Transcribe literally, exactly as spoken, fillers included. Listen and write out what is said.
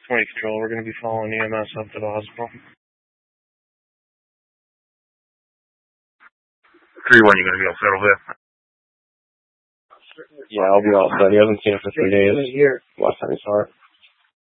twenty Control, we're going to be following E M S up to the hospital. three one, you going to be all settled in? Yeah, I'll be all set. He hasn't seen it for three days. Last time he saw it.